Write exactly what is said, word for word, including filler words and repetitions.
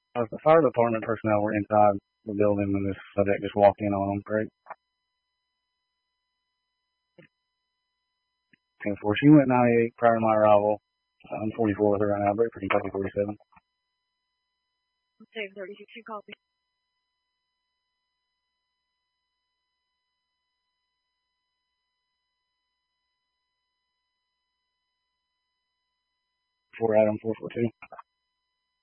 Uh, the fire department personnel were inside the building when this subject just walked in on them, correct? ten four. She went ninety-eight prior to my arrival. I'm forty-four with her right now, but pretty Kentucky forty-seven. Save thirty-six, you copy. four Adam four four two.